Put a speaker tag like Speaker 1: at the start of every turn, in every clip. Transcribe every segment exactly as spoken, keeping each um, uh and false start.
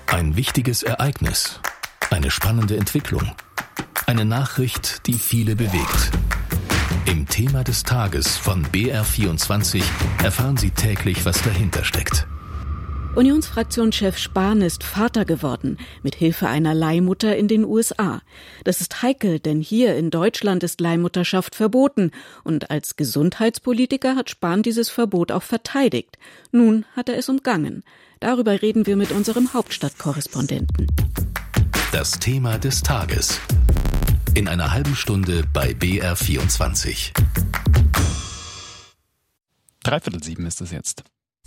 Speaker 1: Ein wichtiges Ereignis, eine spannende Entwicklung, eine Nachricht, die viele bewegt. Im Thema des Tages von B R vierundzwanzig erfahren Sie täglich, was dahinter steckt.
Speaker 2: Unionsfraktionschef Spahn ist Vater geworden, mit Hilfe einer Leihmutter in den U S A. Das ist heikel, denn hier in Deutschland ist Leihmutterschaft verboten. Und als Gesundheitspolitiker hat Spahn dieses Verbot auch verteidigt. Nun hat er es umgangen. Darüber reden wir mit unserem Hauptstadtkorrespondenten.
Speaker 1: Das Thema des Tages. In einer halben Stunde bei B R vierundzwanzig.
Speaker 3: Dreiviertel sieben ist es jetzt.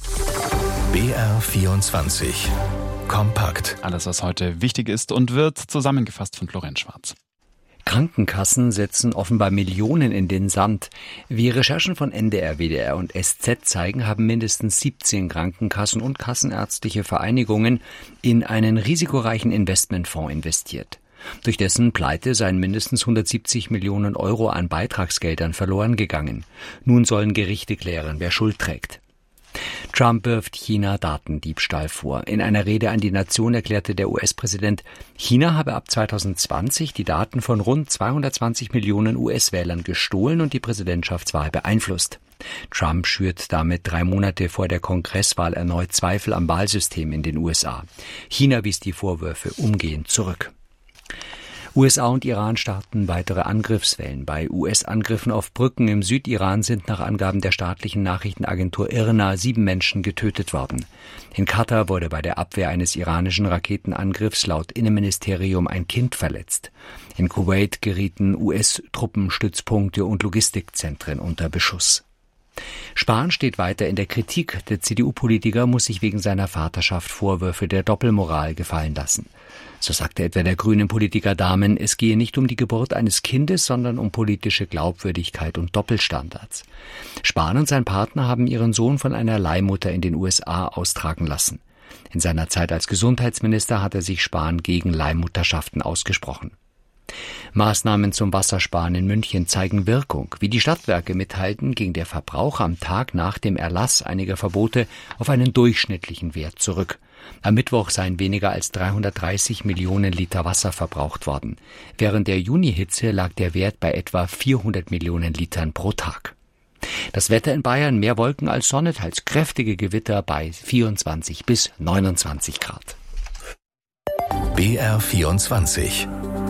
Speaker 1: B R vierundzwanzig. Kompakt.
Speaker 3: Alles, was heute wichtig ist und wird, zusammengefasst von Florenz Schwarz.
Speaker 4: Krankenkassen setzen offenbar Millionen in den Sand. Wie Recherchen von N D R, W D R und S Z zeigen, haben mindestens siebzehn Krankenkassen und kassenärztliche Vereinigungen in einen risikoreichen Investmentfonds investiert. Durch dessen Pleite seien mindestens hundertsiebzig Millionen Euro an Beitragsgeldern verloren gegangen. Nun sollen Gerichte klären, wer Schuld trägt. Trump wirft China Datendiebstahl vor. In einer Rede an die Nation erklärte der U S-Präsident, China habe ab zweitausendzwanzig die Daten von rund zweihundertzwanzig Millionen U S-Wählern gestohlen und die Präsidentschaftswahl beeinflusst. Trump schürt damit drei Monate vor der Kongresswahl erneut Zweifel am Wahlsystem in den U S A. China wies die Vorwürfe umgehend zurück. U S A und Iran starten weitere Angriffswellen. Bei U S-Angriffen auf Brücken im Südiran sind nach Angaben der staatlichen Nachrichtenagentur I R N A sieben Menschen getötet worden. In Katar wurde bei der Abwehr eines iranischen Raketenangriffs laut Innenministerium ein Kind verletzt. In Kuwait gerieten U S-Truppenstützpunkte und Logistikzentren unter Beschuss. Spahn steht weiter in der Kritik. Der C D U-Politiker muss sich wegen seiner Vaterschaft Vorwürfe der Doppelmoral gefallen lassen. So sagte etwa der grünen Politiker Dahmen, es gehe nicht um die Geburt eines Kindes, sondern um politische Glaubwürdigkeit und Doppelstandards. Spahn und sein Partner haben ihren Sohn von einer Leihmutter in den U S A austragen lassen. In seiner Zeit als Gesundheitsminister hat er sich Spahn gegen Leihmutterschaften ausgesprochen. Maßnahmen zum Wassersparen in München zeigen Wirkung. Wie die Stadtwerke mitteilten, ging der Verbrauch am Tag nach dem Erlass einiger Verbote auf einen durchschnittlichen Wert zurück. Am Mittwoch seien weniger als dreihundertdreißig Millionen Liter Wasser verbraucht worden. Während der Junihitze lag der Wert bei etwa vierhundert Millionen Litern pro Tag. Das Wetter in Bayern, mehr Wolken als Sonne, teils kräftige Gewitter bei vierundzwanzig bis neunundzwanzig Grad.
Speaker 1: B R vierundzwanzig.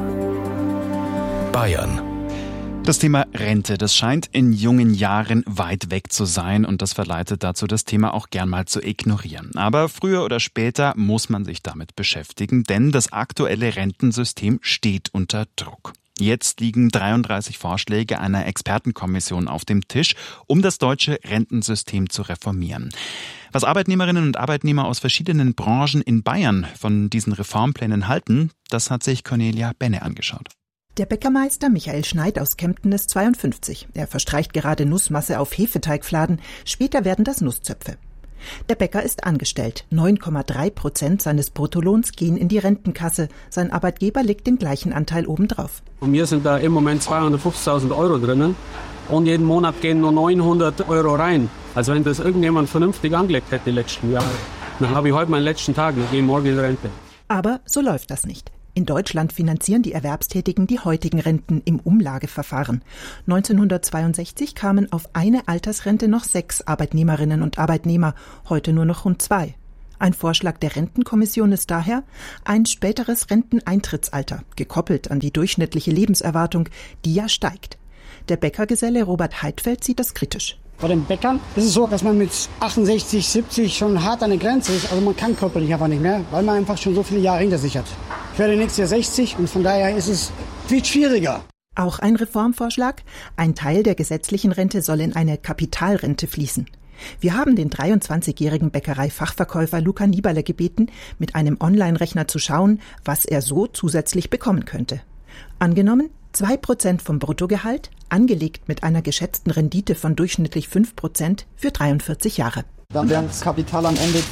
Speaker 1: Bayern.
Speaker 3: Das Thema Rente, das scheint in jungen Jahren weit weg zu sein und das verleitet dazu, das Thema auch gern mal zu ignorieren. Aber früher oder später muss man sich damit beschäftigen, denn das aktuelle Rentensystem steht unter Druck. Jetzt liegen dreiunddreißig Vorschläge einer Expertenkommission auf dem Tisch, um das deutsche Rentensystem zu reformieren. Was Arbeitnehmerinnen und Arbeitnehmer aus verschiedenen Branchen in Bayern von diesen Reformplänen halten, das hat sich Cornelia Benne angeschaut.
Speaker 5: Der Bäckermeister Michael Schneid aus Kempten ist zweiundfünfzig. Er verstreicht gerade Nussmasse auf Hefeteigfladen. Später werden das Nusszöpfe. Der Bäcker ist angestellt. neun Komma drei Prozent seines Bruttolohns gehen in die Rentenkasse. Sein Arbeitgeber legt den gleichen Anteil obendrauf.
Speaker 6: Von mir sind da im Moment zweihundertfünfzigtausend Euro drinnen. Und jeden Monat gehen nur neunhundert Euro rein. Also wenn das irgendjemand vernünftig angelegt hätte die letzten Jahre, dann habe ich heute meinen letzten Tag und gehe morgen in Rente.
Speaker 5: Aber so läuft das nicht. In Deutschland finanzieren die Erwerbstätigen die heutigen Renten im Umlageverfahren. neunzehnhundertzweiundsechzig kamen auf eine Altersrente noch sechs Arbeitnehmerinnen und Arbeitnehmer, heute nur noch rund zwei. Ein Vorschlag der Rentenkommission ist daher ein späteres Renteneintrittsalter, gekoppelt an die durchschnittliche Lebenserwartung, die ja steigt. Der Bäckergeselle Robert Heidfeld sieht das kritisch.
Speaker 7: Bei den Bäckern ist es so, dass man mit achtundsechzig, siebzig schon hart an der Grenze ist. Also man kann körperlich einfach nicht mehr, weil man einfach schon so viele Jahre hinter sich hat. Ich werde nächstes Jahr sechzig und von daher ist es viel schwieriger.
Speaker 5: Auch ein Reformvorschlag? Ein Teil der gesetzlichen Rente soll in eine Kapitalrente fließen. Wir haben den dreiundzwanzigjährigen Bäckerei-Fachverkäufer Luca Nieberle gebeten, mit einem Online-Rechner zu schauen, was er so zusätzlich bekommen könnte. Angenommen, zwei Prozent vom Bruttogehalt, angelegt mit einer geschätzten Rendite von durchschnittlich fünf Prozent für dreiundvierzig Jahre.
Speaker 8: Dann wären das Kapital am Ende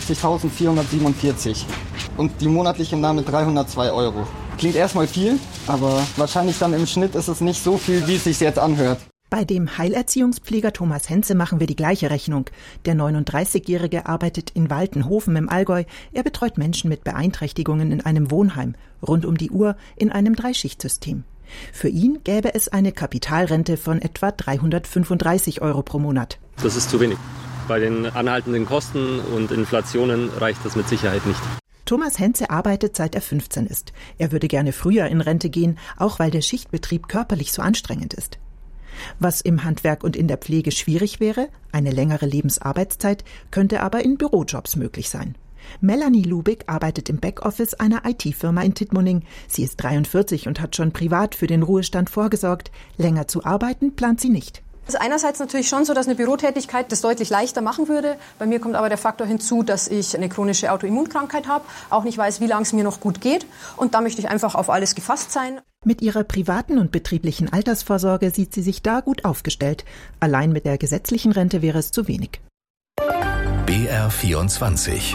Speaker 8: zweiundsiebzigtausendvierhundertsiebenundvierzig und die monatliche Einnahme dreihundertzwei Euro. Klingt erstmal viel, aber wahrscheinlich dann im Schnitt ist es nicht so viel, wie es sich jetzt anhört.
Speaker 5: Bei dem Heilerziehungspfleger Thomas Henze machen wir die gleiche Rechnung. Der neununddreißigjährige arbeitet in Waltenhofen im Allgäu. Er betreut Menschen mit Beeinträchtigungen in einem Wohnheim, rund um die Uhr in einem Dreischichtsystem. Für ihn gäbe es eine Kapitalrente von etwa dreihundertfünfunddreißig Euro pro Monat.
Speaker 9: Das ist zu wenig. Bei den anhaltenden Kosten und Inflationen reicht das mit Sicherheit nicht.
Speaker 5: Thomas Henze arbeitet, seit er fünfzehn ist. Er würde gerne früher in Rente gehen, auch weil der Schichtbetrieb körperlich so anstrengend ist. Was im Handwerk und in der Pflege schwierig wäre, eine längere Lebensarbeitszeit, könnte aber in Bürojobs möglich sein. Melanie Lubig arbeitet im Backoffice einer I T-Firma in Tittmoning. Sie ist dreiundvierzig und hat schon privat für den Ruhestand vorgesorgt. Länger zu arbeiten plant sie nicht.
Speaker 10: Es ist einerseits natürlich schon so, dass eine Bürotätigkeit das deutlich leichter machen würde. Bei mir kommt aber der Faktor hinzu, dass ich eine chronische Autoimmunkrankheit habe, auch nicht weiß, wie lange es mir noch gut geht. Und da möchte ich einfach auf alles gefasst sein.
Speaker 5: Mit ihrer privaten und betrieblichen Altersvorsorge sieht sie sich da gut aufgestellt. Allein mit der gesetzlichen Rente wäre es zu wenig.
Speaker 1: B R vierundzwanzig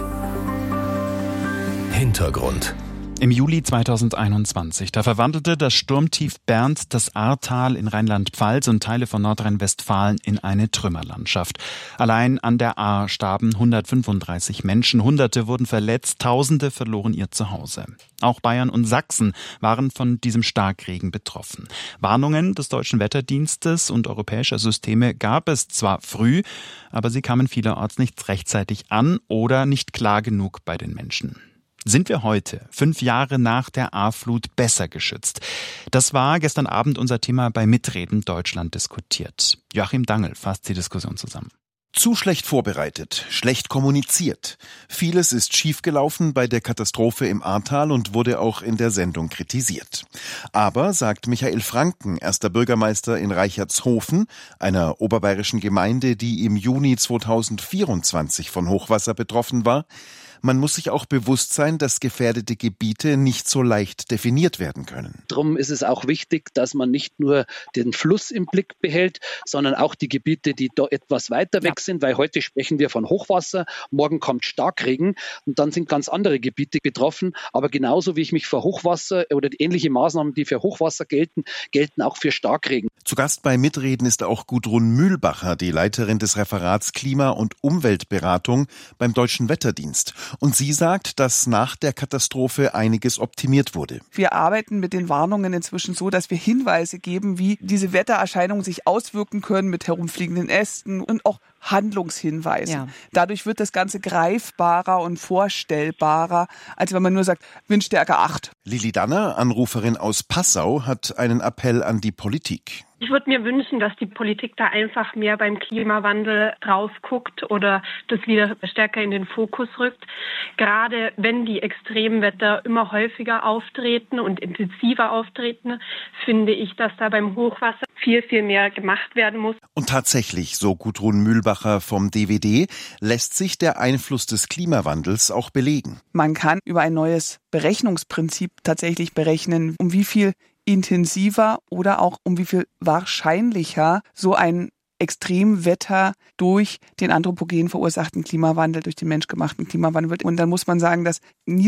Speaker 1: Hintergrund.
Speaker 3: Im Juli zweitausendeinundzwanzig, da verwandelte das Sturmtief Bernd das Ahrtal in Rheinland-Pfalz und Teile von Nordrhein-Westfalen in eine Trümmerlandschaft. Allein an der Ahr starben hundertfünfunddreißig Menschen, Hunderte wurden verletzt, Tausende verloren ihr Zuhause. Auch Bayern und Sachsen waren von diesem Starkregen betroffen. Warnungen des Deutschen Wetterdienstes und europäischer Systeme gab es zwar früh, aber sie kamen vielerorts nicht rechtzeitig an oder nicht klar genug bei den Menschen. Sind wir heute, fünf Jahre nach der Ahrflut, besser geschützt? Das war gestern Abend unser Thema bei Mitreden Deutschland diskutiert. Joachim Dangel fasst die Diskussion zusammen.
Speaker 11: Zu schlecht vorbereitet, schlecht kommuniziert. Vieles ist schiefgelaufen bei der Katastrophe im Ahrtal und wurde auch in der Sendung kritisiert. Aber, sagt Michael Franken, erster Bürgermeister in Reichertshofen, einer oberbayerischen Gemeinde, die im Juni zweitausendvierundzwanzig von Hochwasser betroffen war, man muss sich auch bewusst sein, dass gefährdete Gebiete nicht so leicht definiert werden können.
Speaker 12: Darum ist es auch wichtig, dass man nicht nur den Fluss im Blick behält, sondern auch die Gebiete, die da etwas weiter weg sind, weil heute sprechen wir von Hochwasser, morgen kommt Starkregen und dann sind ganz andere Gebiete betroffen. Aber genauso wie ich mich für Hochwasser oder ähnliche Maßnahmen, die für Hochwasser gelten, gelten auch für Starkregen.
Speaker 11: Zu Gast bei Mitreden ist auch Gudrun Mühlbacher, die Leiterin des Referats Klima- und Umweltberatung beim Deutschen Wetterdienst. Und sie sagt, dass nach der Katastrophe einiges optimiert wurde.
Speaker 13: Wir arbeiten mit den Warnungen inzwischen so, dass wir Hinweise geben, wie diese Wettererscheinungen sich auswirken können mit herumfliegenden Ästen und auch Handlungshinweise. Ja. Dadurch wird das Ganze greifbarer und vorstellbarer, als wenn man nur sagt, Windstärke acht.
Speaker 11: Lili Danner, Anruferin aus Passau, hat einen Appell an die Politik.
Speaker 14: Ich würde mir wünschen, dass die Politik da einfach mehr beim Klimawandel drauf guckt oder das wieder stärker in den Fokus rückt. Gerade wenn die Extremwetter immer häufiger auftreten und intensiver auftreten, finde ich, dass da beim Hochwasser viel, viel mehr gemacht werden muss.
Speaker 11: Und tatsächlich, so Gudrun Mühlbacher vom D W D, lässt sich der Einfluss des Klimawandels auch belegen.
Speaker 13: Man kann über ein neues Berechnungsprinzip tatsächlich berechnen, um wie viel intensiver oder auch um wie viel wahrscheinlicher so ein Extremwetter durch den anthropogen verursachten Klimawandel, durch den menschgemachten Klimawandel wird. Und dann muss man sagen, dass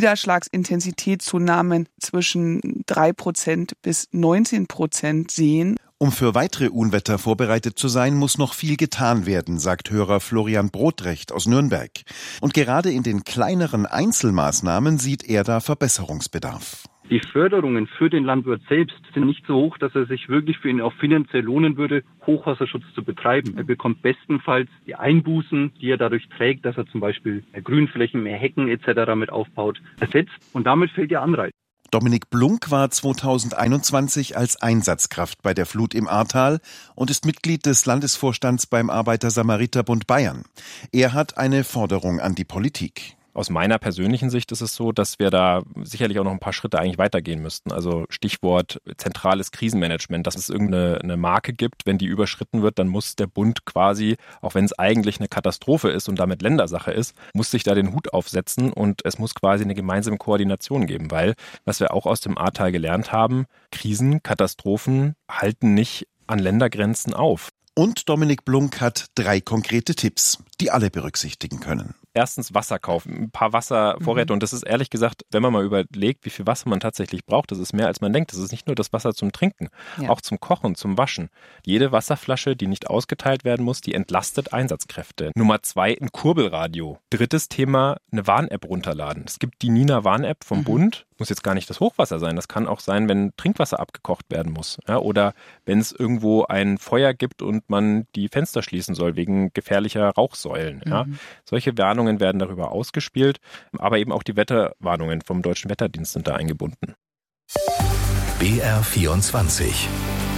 Speaker 13: Niederschlagsintensitätszunahmen zwischen drei Prozent bis neunzehn Prozent sehen.
Speaker 11: Um für weitere Unwetter vorbereitet zu sein, muss noch viel getan werden, sagt Hörer Florian Brotrecht aus Nürnberg. Und gerade in den kleineren Einzelmaßnahmen sieht er da Verbesserungsbedarf.
Speaker 15: Die Förderungen für den Landwirt selbst sind nicht so hoch, dass er sich wirklich für ihn auch finanziell lohnen würde, Hochwasserschutz zu betreiben. Er bekommt bestenfalls die Einbußen, die er dadurch trägt, dass er zum Beispiel mehr Grünflächen, mehr Hecken et cetera mit aufbaut, ersetzt. Und damit fällt der Anreiz.
Speaker 11: Dominik Blunk war zweitausendeinundzwanzig als Einsatzkraft bei der Flut im Ahrtal und ist Mitglied des Landesvorstands beim Arbeiter-Samariter-Bund Bayern. Er hat eine Forderung an die Politik.
Speaker 16: Aus meiner persönlichen Sicht ist es so, dass wir da sicherlich auch noch ein paar Schritte eigentlich weitergehen müssten. Also Stichwort zentrales Krisenmanagement, dass es irgendeine eine Marke gibt. Wenn die überschritten wird, dann muss der Bund quasi, auch wenn es eigentlich eine Katastrophe ist und damit Ländersache ist, muss sich da den Hut aufsetzen und es muss quasi eine gemeinsame Koordination geben. Weil, was wir auch aus dem Ahrtal gelernt haben, Krisen, Katastrophen halten nicht an Ländergrenzen auf.
Speaker 11: Und Dominik Blunk hat drei konkrete Tipps, die alle berücksichtigen können.
Speaker 16: erstens Wasser kaufen, ein paar Wasservorräte. Mhm. Und das ist ehrlich gesagt, wenn man mal überlegt, wie viel Wasser man tatsächlich braucht, das ist mehr als man denkt. Das ist nicht nur das Wasser zum Trinken, ja. auch zum Kochen, zum Waschen. Jede Wasserflasche, die nicht ausgeteilt werden muss, die entlastet Einsatzkräfte. Nummer zwei, ein Kurbelradio. Drittes Thema, eine Warn-App runterladen. Es gibt die Nina Warn-App vom mhm. Bund. Muss jetzt gar nicht das Hochwasser sein. Das kann auch sein, wenn Trinkwasser abgekocht werden muss. Ja, oder wenn es irgendwo ein Feuer gibt und man die Fenster schließen soll wegen gefährlicher Rauchsäulen. Ja. Mhm. Solche Warnungen werden darüber ausgespielt. Aber eben auch die Wetterwarnungen vom Deutschen Wetterdienst sind da eingebunden.
Speaker 1: B R vierundzwanzig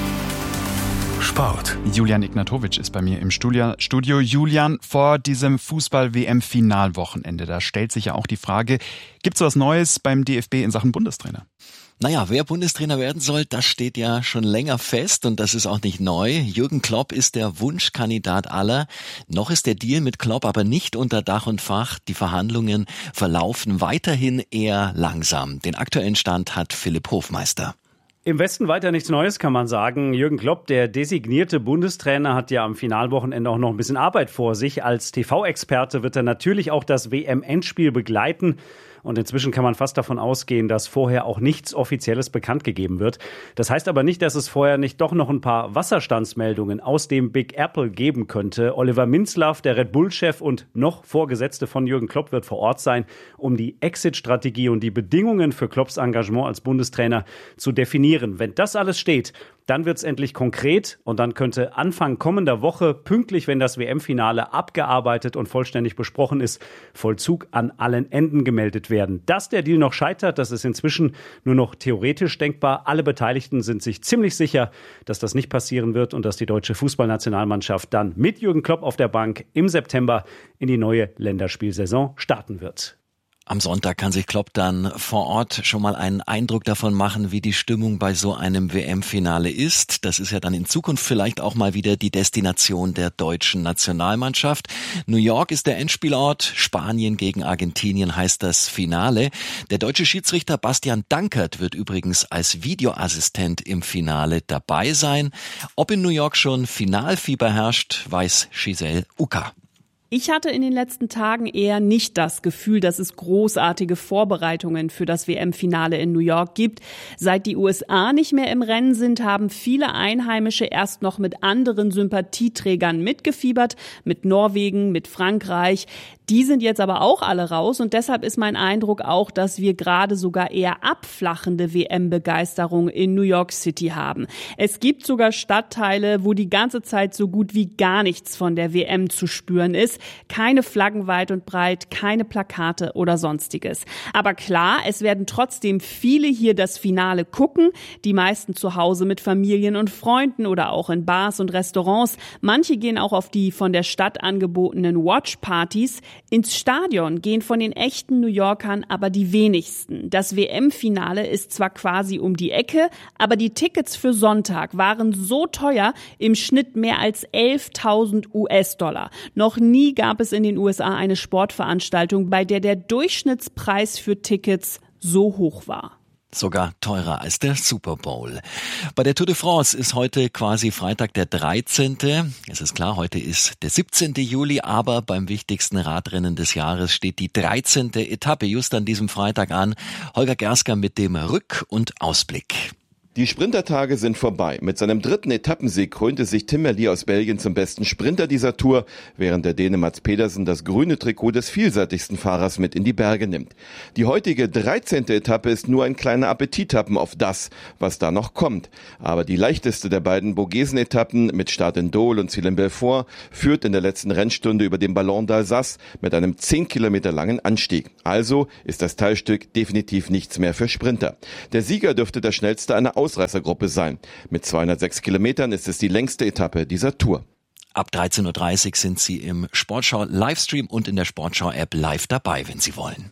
Speaker 1: Sport.
Speaker 3: Julian Ignatowitsch ist bei mir im Studio. Studio. Julian, vor diesem Fußball-W M-Finalwochenende, da stellt sich ja auch die Frage, gibt es was Neues beim D F B in Sachen Bundestrainer?
Speaker 17: Naja, wer Bundestrainer werden soll, das steht ja schon länger fest und das ist auch nicht neu. Jürgen Klopp ist der Wunschkandidat aller. Noch ist der Deal mit Klopp aber nicht unter Dach und Fach. Die Verhandlungen verlaufen weiterhin eher langsam. Den aktuellen Stand hat Philipp Hofmeister.
Speaker 18: Im Westen weiter nichts Neues, kann man sagen. Jürgen Klopp, der designierte Bundestrainer, hat ja am Finalwochenende auch noch ein bisschen Arbeit vor sich. Als T V-Experte wird er natürlich auch das W M-Endspiel begleiten. Und inzwischen kann man fast davon ausgehen, dass vorher auch nichts Offizielles bekannt gegeben wird. Das heißt aber nicht, dass es vorher nicht doch noch ein paar Wasserstandsmeldungen aus dem Big Apple geben könnte. Oliver Minzlaff, der Red Bull-Chef und noch Vorgesetzte von Jürgen Klopp, wird vor Ort sein, um die Exit-Strategie und die Bedingungen für Klopps Engagement als Bundestrainer zu definieren. Wenn das alles steht, dann wird es endlich konkret und dann könnte Anfang kommender Woche, pünktlich, wenn das W M-Finale abgearbeitet und vollständig besprochen ist, Vollzug an allen Enden gemeldet werden. Dass der Deal noch scheitert, das ist inzwischen nur noch theoretisch denkbar. Alle Beteiligten sind sich ziemlich sicher, dass das nicht passieren wird und dass die deutsche Fußballnationalmannschaft dann mit Jürgen Klopp auf der Bank im September in die neue Länderspielsaison starten wird.
Speaker 17: Am Sonntag kann sich Klopp dann vor Ort schon mal einen Eindruck davon machen, wie die Stimmung bei so einem W M-Finale ist. Das ist ja dann in Zukunft vielleicht auch mal wieder die Destination der deutschen Nationalmannschaft. New York ist der Endspielort, Spanien gegen Argentinien heißt das Finale. Der deutsche Schiedsrichter Bastian Dankert wird übrigens als Videoassistent im Finale dabei sein. Ob in New York schon Finalfieber herrscht, weiß Giselle Uka.
Speaker 19: Ich hatte in den letzten Tagen eher nicht das Gefühl, dass es großartige Vorbereitungen für das W M-Finale in New York gibt. Seit die U S A nicht mehr im Rennen sind, haben viele Einheimische erst noch mit anderen Sympathieträgern mitgefiebert, mit Norwegen, mit Frankreich. Die sind jetzt aber auch alle raus und deshalb ist mein Eindruck auch, dass wir gerade sogar eher abflachende W M-Begeisterung in New York City haben. Es gibt sogar Stadtteile, wo die ganze Zeit so gut wie gar nichts von der W M zu spüren ist. Keine Flaggen weit und breit, keine Plakate oder sonstiges. Aber klar, es werden trotzdem viele hier das Finale gucken, die meisten zu Hause mit Familien und Freunden oder auch in Bars und Restaurants. Manche gehen auch auf die von der Stadt angebotenen Watchpartys. Ins Stadion gehen von den echten New Yorkern aber die wenigsten. Das W M-Finale ist zwar quasi um die Ecke, aber die Tickets für Sonntag waren so teuer, im Schnitt mehr als elftausend US-Dollar. Noch nie gab es in den U S A eine Sportveranstaltung, bei der der Durchschnittspreis für Tickets so hoch war.
Speaker 17: Sogar teurer als der Super Bowl. Bei der Tour de France ist heute quasi Freitag der dreizehnte Es ist klar, heute ist der siebzehnte Juli, aber beim wichtigsten Radrennen des Jahres steht die dreizehnte Etappe just an diesem Freitag an. Holger Gersker mit dem Rück- und Ausblick.
Speaker 20: Die Sprintertage sind vorbei. Mit seinem dritten Etappensieg krönte sich Tim Merlier aus Belgien zum besten Sprinter dieser Tour, während der Däne Mats Pedersen das grüne Trikot des vielseitigsten Fahrers mit in die Berge nimmt. Die heutige dreizehnte Etappe ist nur ein kleiner Appetithappen auf das, was da noch kommt. Aber die leichteste der beiden Vogesen-Etappen mit Start in Dole und Ziel in Belfort führt in der letzten Rennstunde über den Ballon d'Alsace mit einem zehn Kilometer langen Anstieg. Also ist das Teilstück definitiv nichts mehr für Sprinter. Der Sieger dürfte der schnellste einer Ausreißergruppe sein. Mit zweihundertsechs Kilometern ist es die längste Etappe dieser Tour.
Speaker 17: Ab dreizehn Uhr dreißig sind Sie im Sportschau-Livestream und in der Sportschau-App live dabei, wenn Sie wollen.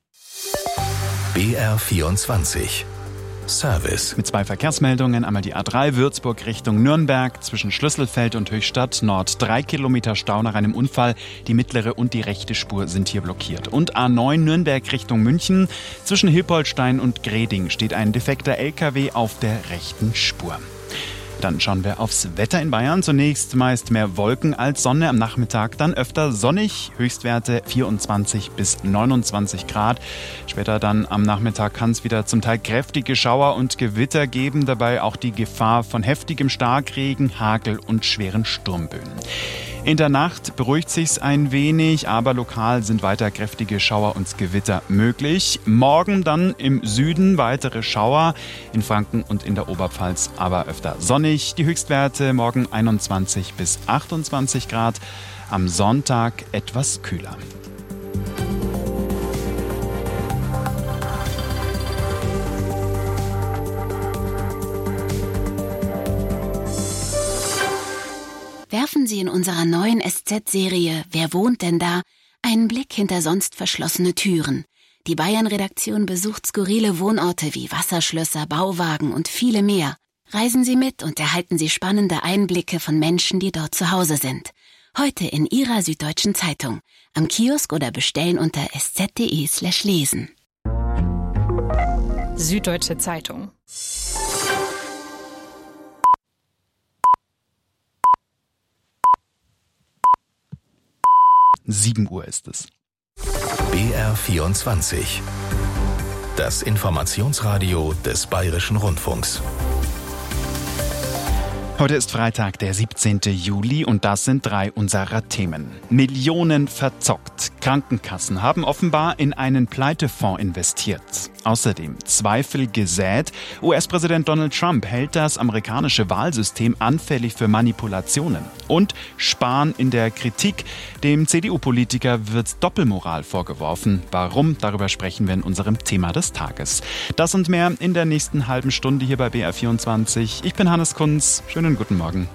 Speaker 1: B R vierundzwanzig Service.
Speaker 3: Mit zwei Verkehrsmeldungen, einmal die A drei Würzburg Richtung Nürnberg, zwischen Schlüsselfeld und Höchstadt Nord drei Kilometer Stau nach einem Unfall. Die mittlere und die rechte Spur sind hier blockiert. Und A neun Nürnberg Richtung München, zwischen Hilpoltstein und Greding steht ein defekter L K W auf der rechten Spur. Dann schauen wir aufs Wetter in Bayern. Zunächst meist mehr Wolken als Sonne, am Nachmittag dann öfter sonnig. Höchstwerte vierundzwanzig bis neunundzwanzig Grad. Später dann am Nachmittag kann es wieder zum Teil kräftige Schauer und Gewitter geben. Dabei auch die Gefahr von heftigem Starkregen, Hagel und schweren Sturmböen. In der Nacht beruhigt sich's ein wenig, aber lokal sind weiter kräftige Schauer und Gewitter möglich. Morgen dann im Süden weitere Schauer, in Franken und in der Oberpfalz aber öfter sonnig. Die Höchstwerte morgen einundzwanzig bis achtundzwanzig Grad, am Sonntag etwas kühler.
Speaker 21: Werfen Sie in unserer neuen S Z-Serie »Wer wohnt denn da?« einen Blick hinter sonst verschlossene Türen. Die Bayern-Redaktion besucht skurrile Wohnorte wie Wasserschlösser, Bauwagen und viele mehr. Reisen Sie mit und erhalten Sie spannende Einblicke von Menschen, die dort zu Hause sind. Heute in Ihrer Süddeutschen Zeitung. Am Kiosk oder bestellen unter sz.de slash lesen.
Speaker 22: Süddeutsche Zeitung.
Speaker 3: sieben Uhr ist es.
Speaker 1: B R vierundzwanzig. Das Informationsradio des Bayerischen Rundfunks.
Speaker 3: Heute ist Freitag, der siebzehnten Juli, und das sind drei unserer Themen. Millionen verzockt. Krankenkassen haben offenbar in einen Pleitefonds investiert. Außerdem Zweifel gesät. U S-Präsident Donald Trump hält das amerikanische Wahlsystem anfällig für Manipulationen. Und Spahn in der Kritik. Dem C D U-Politiker wird Doppelmoral vorgeworfen. Warum? Darüber sprechen wir in unserem Thema des Tages. Das und mehr in der nächsten halben Stunde hier bei B R vierundzwanzig. Ich bin Hannes Kunz. Schönen guten Morgen.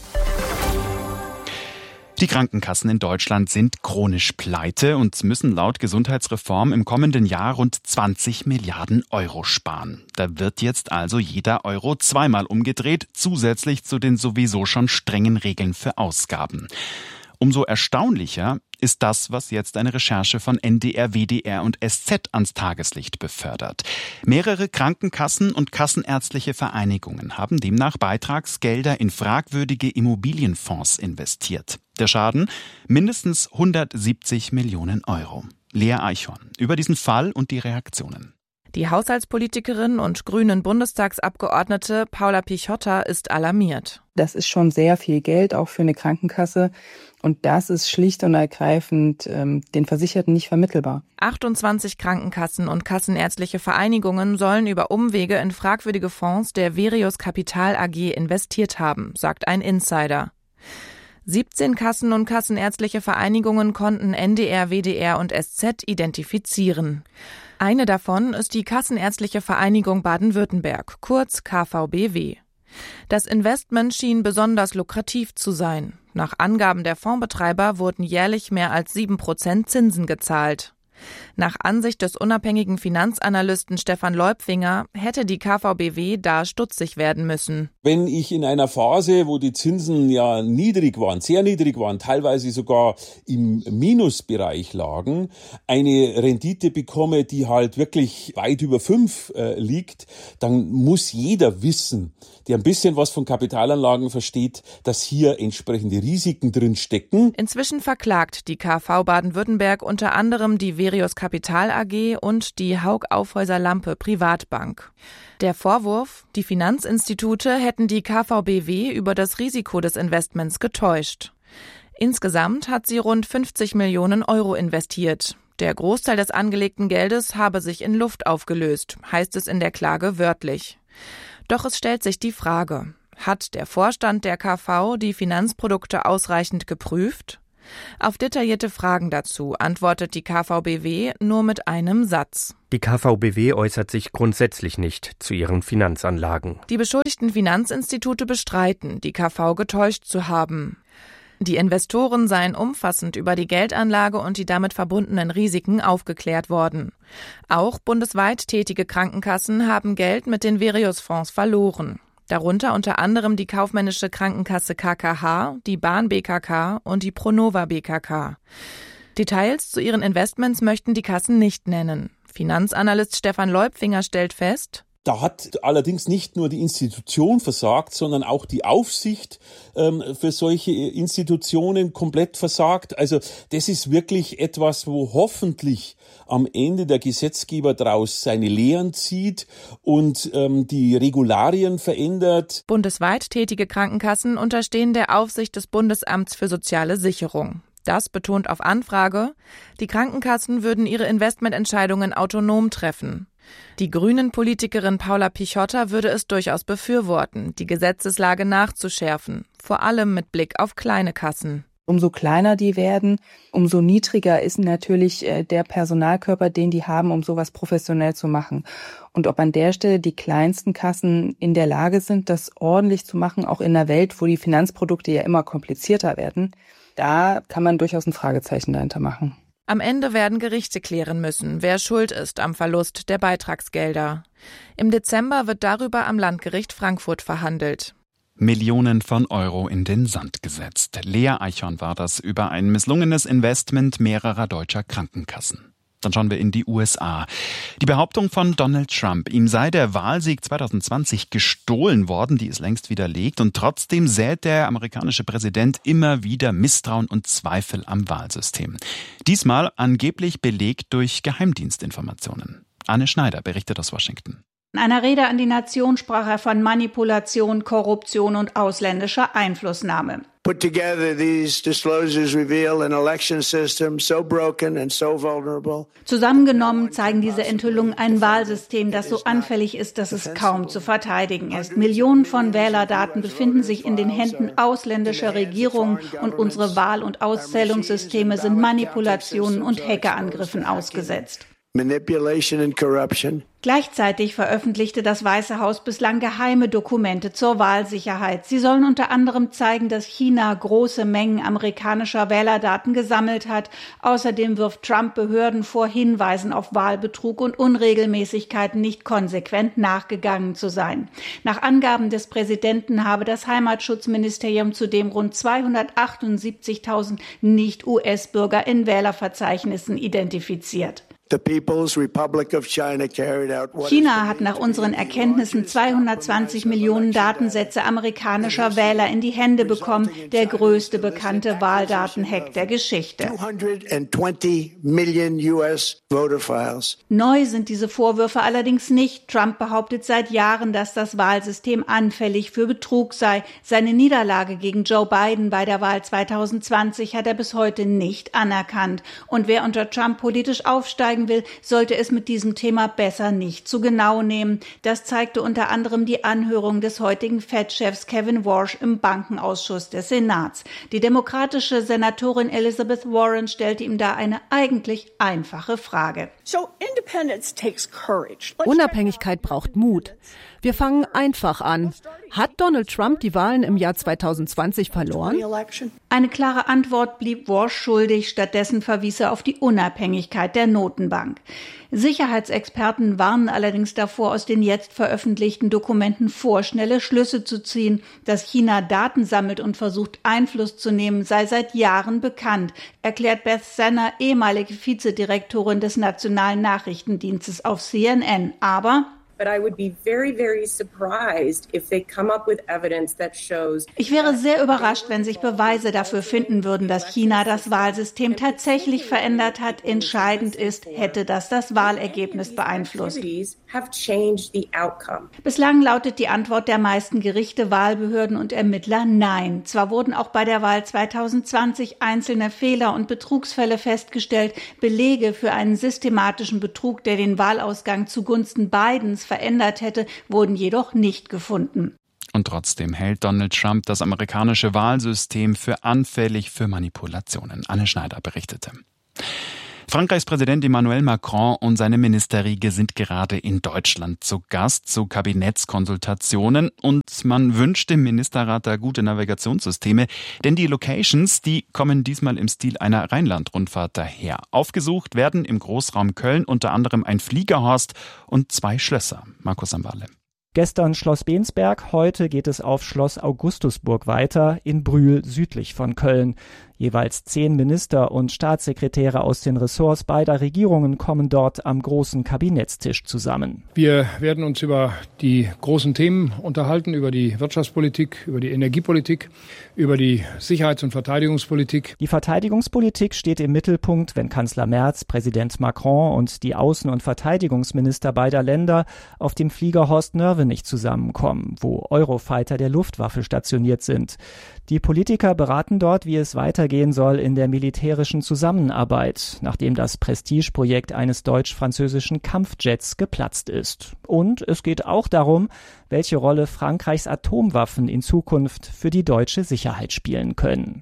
Speaker 3: Die Krankenkassen in Deutschland sind chronisch pleite und müssen laut Gesundheitsreform im kommenden Jahr rund zwanzig Milliarden Euro sparen. Da wird jetzt also jeder Euro zweimal umgedreht, zusätzlich zu den sowieso schon strengen Regeln für Ausgaben. Umso erstaunlicher ist das, was jetzt eine Recherche von N D R, W D R und S Z ans Tageslicht befördert. Mehrere Krankenkassen und kassenärztliche Vereinigungen haben demnach Beitragsgelder in fragwürdige Immobilienfonds investiert. Der Schaden? Mindestens hundertsiebzig Millionen Euro. Lea Eichhorn über diesen Fall und die Reaktionen.
Speaker 23: Die Haushaltspolitikerin und grünen Bundestagsabgeordnete Paula Pichotta ist alarmiert.
Speaker 24: Das ist schon sehr viel Geld, auch für eine Krankenkasse. Und das ist schlicht und ergreifend ähm, den Versicherten nicht vermittelbar.
Speaker 23: achtundzwanzig Krankenkassen und kassenärztliche Vereinigungen sollen über Umwege in fragwürdige Fonds der Verius Capital A G investiert haben, sagt ein Insider. siebzehn Kassen und kassenärztliche Vereinigungen konnten N D R, W D R und S Z identifizieren. Eine davon ist die Kassenärztliche Vereinigung Baden-Württemberg, kurz K V B W. Das Investment schien besonders lukrativ zu sein. Nach Angaben der Fondsbetreiber wurden jährlich mehr als sieben Prozent Zinsen gezahlt. Nach Ansicht des unabhängigen Finanzanalysten Stefan Leupfinger hätte die K V B W da stutzig werden müssen.
Speaker 25: Wenn ich in einer Phase, wo die Zinsen ja niedrig waren, sehr niedrig waren, teilweise sogar im Minusbereich lagen, eine Rendite bekomme, die halt wirklich weit über fünf äh, liegt, dann muss jeder wissen, der ein bisschen was von Kapitalanlagen versteht, dass hier entsprechende Risiken drin stecken.
Speaker 23: Inzwischen verklagt die K V Baden-Württemberg unter anderem die Verius Capital A G und die Haug Aufhäuser Lampe Privatbank. Der Vorwurf, die Finanzinstitute hätten die K V B W über das Risiko des Investments getäuscht. Insgesamt hat sie rund fünfzig Millionen Euro investiert. Der Großteil des angelegten Geldes habe sich in Luft aufgelöst, heißt es in der Klage wörtlich. Doch es stellt sich die Frage, hat der Vorstand der K V die Finanzprodukte ausreichend geprüft? Auf detaillierte Fragen dazu antwortet die K V B W nur mit einem Satz.
Speaker 26: Die K V B W äußert sich grundsätzlich nicht zu ihren Finanzanlagen.
Speaker 23: Die beschuldigten Finanzinstitute bestreiten, die K V getäuscht zu haben. Die Investoren seien umfassend über die Geldanlage und die damit verbundenen Risiken aufgeklärt worden. Auch bundesweit tätige Krankenkassen haben Geld mit den Verius-Fonds verloren. Darunter unter anderem die kaufmännische Krankenkasse K K H, die Bahn B K K und die Pronova B K K. Details zu ihren Investments möchten die Kassen nicht nennen. Finanzanalyst Stefan Leupfinger stellt fest:
Speaker 25: Da hat allerdings nicht nur die Institution versagt, sondern auch die Aufsicht ähm, für solche Institutionen komplett versagt. Also das ist wirklich etwas, wo hoffentlich am Ende der Gesetzgeber daraus seine Lehren zieht und ähm, die Regularien verändert.
Speaker 23: Bundesweit tätige Krankenkassen unterstehen der Aufsicht des Bundesamts für soziale Sicherung. Das betont auf Anfrage, die Krankenkassen würden ihre Investmententscheidungen autonom treffen. Die Grünen-Politikerin Paula Pichotta würde es durchaus befürworten, die Gesetzeslage nachzuschärfen, vor allem mit Blick auf kleine Kassen.
Speaker 24: Umso kleiner die werden, umso niedriger ist natürlich der Personalkörper, den die haben, um sowas professionell zu machen. Und ob an der Stelle die kleinsten Kassen in der Lage sind, das ordentlich zu machen, auch in einer Welt, wo die Finanzprodukte ja immer komplizierter werden, da kann man durchaus ein Fragezeichen dahinter machen.
Speaker 23: Am Ende werden Gerichte klären müssen, wer schuld ist am Verlust der Beitragsgelder. Im Dezember wird darüber am Landgericht Frankfurt verhandelt.
Speaker 3: Millionen von Euro in den Sand gesetzt. Lea Eichhorn war das über ein misslungenes Investment mehrerer deutscher Krankenkassen. Dann schauen wir in die U S A. Die Behauptung von Donald Trump, ihm sei der Wahlsieg zwanzig zwanzig gestohlen worden, die ist längst widerlegt. Und trotzdem sät der amerikanische Präsident immer wieder Misstrauen und Zweifel am Wahlsystem. Diesmal angeblich belegt durch Geheimdienstinformationen. Anne Schneider berichtet aus Washington.
Speaker 2: In einer Rede an die Nation sprach er von Manipulation, Korruption und ausländischer Einflussnahme.
Speaker 4: Put together, these disclosures reveal an election system so broken and so vulnerable.
Speaker 2: Zusammengenommen zeigen diese Enthüllungen ein Wahlsystem, das so anfällig ist, dass es kaum zu verteidigen ist. Millionen von Wählerdaten befinden sich in den Händen ausländischer Regierungen und unsere Wahl- und Auszählungssysteme sind Manipulationen und Hackerangriffen ausgesetzt.
Speaker 4: Manipulation and corruption.
Speaker 2: Gleichzeitig veröffentlichte das Weiße Haus bislang geheime Dokumente zur Wahlsicherheit. Sie sollen unter anderem zeigen, dass China große Mengen amerikanischer Wählerdaten gesammelt hat. Außerdem wirft Trump Behörden vor, Hinweisen auf Wahlbetrug und Unregelmäßigkeiten nicht konsequent nachgegangen zu sein. Nach Angaben des Präsidenten habe das Heimatschutzministerium zudem rund zweihundertachtundsiebzigtausend Nicht-U S-Bürger in Wählerverzeichnissen identifiziert.
Speaker 4: China
Speaker 2: hat nach unseren Erkenntnissen zweihundertzwanzig Millionen Datensätze amerikanischer Wähler in die Hände bekommen, der größte bekannte Wahldatenhack der Geschichte. Neu sind diese Vorwürfe allerdings nicht. Trump behauptet seit Jahren, dass das Wahlsystem anfällig für Betrug sei. Seine Niederlage gegen Joe Biden bei der Wahl zweitausendzwanzig hat er bis heute nicht anerkannt. Und wer unter Trump politisch aufsteigt, will, sollte es mit diesem Thema besser nicht zu genau nehmen. Das zeigte unter anderem die Anhörung des heutigen Fed-Chefs Kevin Warsh im Bankenausschuss des Senats. Die demokratische Senatorin Elizabeth Warren stellte ihm da eine eigentlich einfache Frage.
Speaker 6: Unabhängigkeit braucht Mut. Wir fangen einfach an. Hat Donald Trump die Wahlen im Jahr zweitausendzwanzig verloren?
Speaker 2: Eine klare Antwort blieb Warsh schuldig. Stattdessen verwies er auf die Unabhängigkeit der Notenbank. Sicherheitsexperten warnen allerdings davor, aus den jetzt veröffentlichten Dokumenten vorschnelle Schlüsse zu ziehen. Dass China Daten sammelt und versucht, Einfluss zu nehmen, sei seit Jahren bekannt, erklärt Beth Sanner, ehemalige Vizedirektorin des Nationalen Nachrichtendienstes auf C N N. Aber Ich wäre sehr überrascht, wenn sich Beweise dafür finden würden, dass China das Wahlsystem tatsächlich verändert hat. Entscheidend ist, hätte das das Wahlergebnis beeinflusst. Bislang lautet die Antwort der meisten Gerichte, Wahlbehörden und Ermittler nein. Zwar wurden auch bei der Wahl zweitausendzwanzig einzelne Fehler und Betrugsfälle festgestellt, Belege für einen systematischen Betrug, der den Wahlausgang zugunsten Bidens verändert hätte, wurden jedoch nicht gefunden.
Speaker 3: Und trotzdem hält Donald Trump das amerikanische Wahlsystem für anfällig für Manipulationen. Anne Schneider berichtete. Frankreichs Präsident Emmanuel Macron und seine Ministerriege sind gerade in Deutschland zu Gast zu Kabinettskonsultationen und man wünscht dem Ministerrat da gute Navigationssysteme, denn die Locations, die kommen diesmal im Stil einer Rheinland-Rundfahrt daher. Aufgesucht werden im Großraum Köln unter anderem ein Fliegerhorst und zwei Schlösser. Markus Samwale.
Speaker 7: Gestern Schloss Bensberg, heute geht es auf Schloss Augustusburg weiter, in Brühl südlich von Köln.
Speaker 5: Jeweils zehn Minister und Staatssekretäre aus den Ressorts beider Regierungen kommen dort am großen Kabinettstisch zusammen.
Speaker 7: Wir werden uns über die großen Themen unterhalten, über die Wirtschaftspolitik, über die Energiepolitik, über die Sicherheits- und Verteidigungspolitik.
Speaker 5: Die Verteidigungspolitik steht im Mittelpunkt, wenn Kanzler Merz, Präsident Macron und die Außen- und Verteidigungsminister beider Länder auf dem Flieger Horst Nörvenich zusammenkommen, wo Eurofighter der Luftwaffe stationiert sind. Die Politiker beraten dort, wie es weitergehen soll in der militärischen Zusammenarbeit, nachdem das Prestigeprojekt eines deutsch-französischen Kampfjets geplatzt ist. Und es geht auch darum, welche Rolle Frankreichs Atomwaffen in Zukunft für die deutsche Sicherheit spielen können.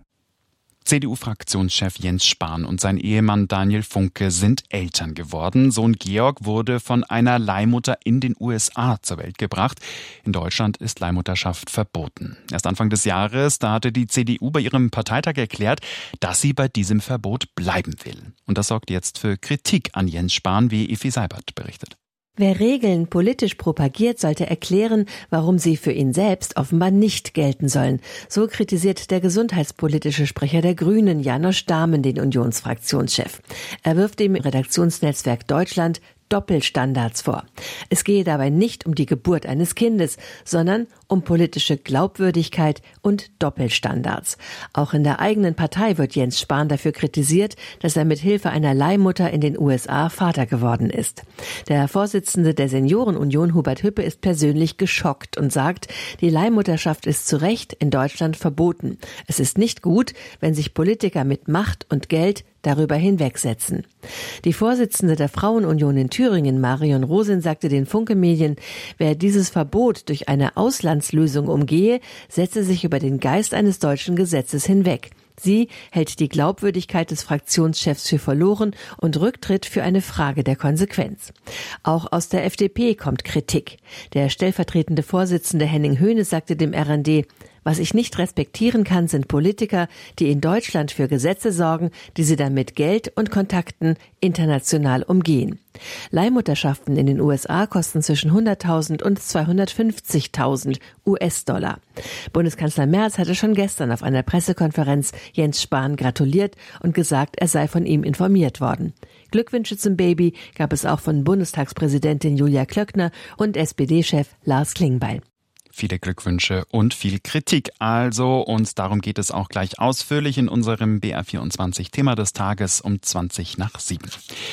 Speaker 3: C D U-Fraktionschef Jens Spahn und sein Ehemann Daniel Funke sind Eltern geworden. Sohn Georg wurde von einer Leihmutter in den U S A zur Welt gebracht. In Deutschland ist Leihmutterschaft verboten. Erst Anfang des Jahres, da hatte die C D U bei ihrem Parteitag erklärt, dass sie bei diesem Verbot bleiben will. Und das sorgt jetzt für Kritik an Jens Spahn, wie Effi Seibert berichtet.
Speaker 8: Wer Regeln politisch propagiert, sollte erklären, warum sie für ihn selbst offenbar nicht gelten sollen. So kritisiert der gesundheitspolitische Sprecher der Grünen, Janosch Dahmen, den Unionsfraktionschef. Er wirft dem Redaktionsnetzwerk Deutschland Doppelstandards vor. Es gehe dabei nicht um die Geburt eines Kindes, sondern um politische Glaubwürdigkeit und Doppelstandards. Auch in der eigenen Partei wird Jens Spahn dafür kritisiert, dass er mit Hilfe einer Leihmutter in den U S A Vater geworden ist. Der Vorsitzende der Seniorenunion, Hubert Hüppe, ist persönlich geschockt und sagt, die Leihmutterschaft ist zu Recht in Deutschland verboten. Es ist nicht gut, wenn sich Politiker mit Macht und Geld darüber hinwegsetzen. Die Vorsitzende der Frauenunion in Thüringen, Marion Rosin, sagte den Funke-Medien, wer dieses Verbot durch eine Auslandslösung umgehe, setze sich über den Geist eines deutschen Gesetzes hinweg. Sie hält die Glaubwürdigkeit des Fraktionschefs für verloren und Rücktritt für eine Frage der Konsequenz. Auch aus der F D P kommt Kritik. Der stellvertretende Vorsitzende Henning Höhne sagte dem R N D, was ich nicht respektieren kann, sind Politiker, die in Deutschland für Gesetze sorgen, die sie dann mit Geld und Kontakten international umgehen. Leihmutterschaften in den U S A kosten zwischen hunderttausend und zweihundertfünfzigtausend U S-Dollar. Bundeskanzler Merz hatte schon gestern auf einer Pressekonferenz Jens Spahn gratuliert und gesagt, er sei von ihm informiert worden. Glückwünsche zum Baby gab es auch von Bundestagspräsidentin Julia Klöckner und S P D-Chef Lars Klingbeil.
Speaker 3: Viele Glückwünsche und viel Kritik also, und darum geht es auch gleich ausführlich in unserem B R vierundzwanzig Thema des Tages um zwanzig nach sieben.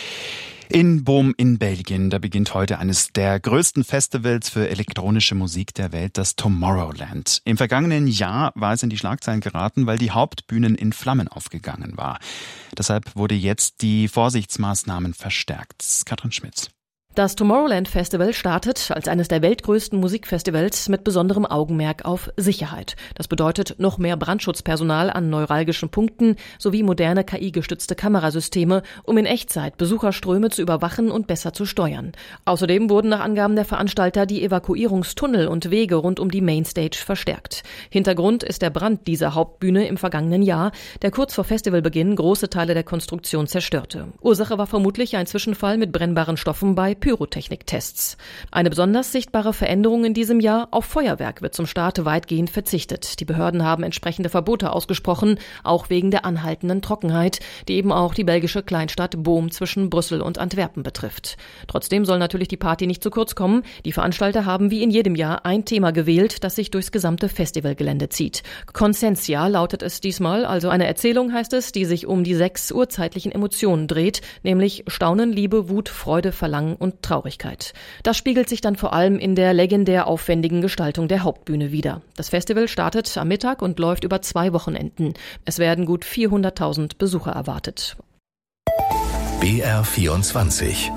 Speaker 3: In Boom in Belgien, da beginnt heute eines der größten Festivals für elektronische Musik der Welt, das Tomorrowland. Im vergangenen Jahr war es in die Schlagzeilen geraten, weil die Hauptbühne in Flammen aufgegangen war. Deshalb wurde jetzt die Vorsichtsmaßnahmen verstärkt. Katrin Schmitz.
Speaker 9: Das Tomorrowland Festival startet als eines der weltgrößten Musikfestivals mit besonderem Augenmerk auf Sicherheit. Das bedeutet noch mehr Brandschutzpersonal an neuralgischen Punkten sowie moderne K I-gestützte Kamerasysteme, um in Echtzeit Besucherströme zu überwachen und besser zu steuern. Außerdem wurden nach Angaben der Veranstalter die Evakuierungstunnel und Wege rund um die Mainstage verstärkt. Hintergrund ist der Brand dieser Hauptbühne im vergangenen Jahr, der kurz vor Festivalbeginn große Teile der Konstruktion zerstörte. Ursache war vermutlich ein Zwischenfall mit brennbaren Stoffen bei Pyrotechniktests. Eine besonders sichtbare Veränderung in diesem Jahr: auf Feuerwerk wird zum Start weitgehend verzichtet. Die Behörden haben entsprechende Verbote ausgesprochen, auch wegen der anhaltenden Trockenheit, die eben auch die belgische Kleinstadt Boom zwischen Brüssel und Antwerpen betrifft. Trotzdem soll natürlich die Party nicht zu kurz kommen. Die Veranstalter haben wie in jedem Jahr ein Thema gewählt, das sich durchs gesamte Festivalgelände zieht. Consentia lautet es diesmal, also eine Erzählung heißt es, die sich um die sechs urzeitlichen Emotionen dreht, nämlich Staunen, Liebe, Wut, Freude, Verlangen und Traurigkeit. Das spiegelt sich dann vor allem in der legendär aufwendigen Gestaltung der Hauptbühne wider. Das Festival startet am Mittag und läuft über zwei Wochenenden. Es werden gut vierhunderttausend Besucher erwartet.
Speaker 1: B R vierundzwanzig.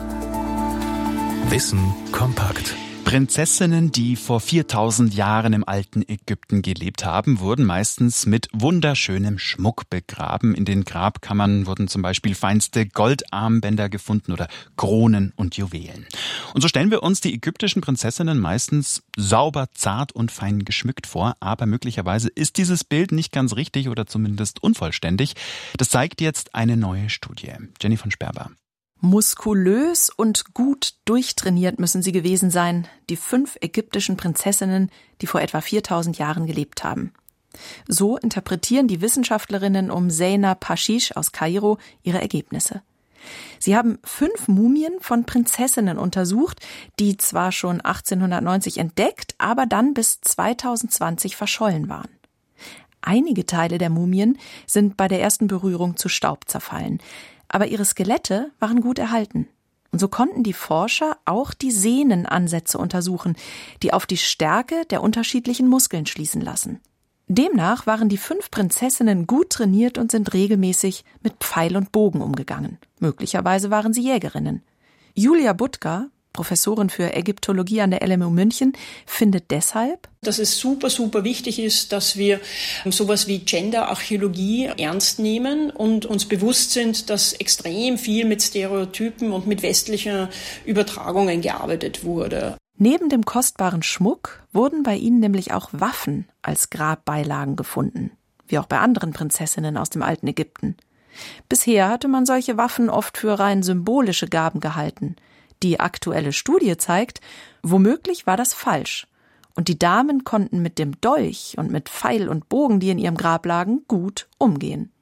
Speaker 1: Wissen kompakt.
Speaker 3: Prinzessinnen, die vor viertausend Jahren im alten Ägypten gelebt haben, wurden meistens mit wunderschönem Schmuck begraben. In den Grabkammern wurden zum Beispiel feinste Goldarmbänder gefunden oder Kronen und Juwelen. Und so stellen wir uns die ägyptischen Prinzessinnen meistens sauber, zart und fein geschmückt vor. Aber möglicherweise ist dieses Bild nicht ganz richtig oder zumindest unvollständig. Das zeigt jetzt eine neue Studie. Jenny von Sperber.
Speaker 10: Muskulös und gut durchtrainiert müssen sie gewesen sein, die fünf ägyptischen Prinzessinnen, die vor etwa viertausend Jahren gelebt haben. So interpretieren die Wissenschaftlerinnen um Zeynep Hashish aus Kairo ihre Ergebnisse. Sie haben fünf Mumien von Prinzessinnen untersucht, die zwar schon achtzehnhundertneunzig entdeckt, aber dann bis zweitausendzwanzig verschollen waren. Einige Teile der Mumien sind bei der ersten Berührung zu Staub zerfallen, aber ihre Skelette waren gut erhalten. Und so konnten die Forscher auch die Sehnenansätze untersuchen, die auf die Stärke der unterschiedlichen Muskeln schließen lassen. Demnach waren die fünf Prinzessinnen gut trainiert und sind regelmäßig mit Pfeil und Bogen umgegangen. Möglicherweise waren sie Jägerinnen. Julia Budka, Professorin für Ägyptologie an der L M U München, findet deshalb,
Speaker 11: dass es super, super wichtig ist, dass wir sowas wie Gender-Archäologie ernst nehmen und uns bewusst sind, dass extrem viel mit Stereotypen und mit westlichen Übertragungen gearbeitet wurde.
Speaker 10: Neben dem kostbaren Schmuck wurden bei ihnen nämlich auch Waffen als Grabbeilagen gefunden, wie auch bei anderen Prinzessinnen aus dem alten Ägypten. Bisher hatte man solche Waffen oft für rein symbolische Gaben gehalten. Die aktuelle Studie zeigt, womöglich war das falsch. Und die Damen konnten mit dem Dolch und mit Pfeil und Bogen, die in ihrem Grab lagen, gut umgehen.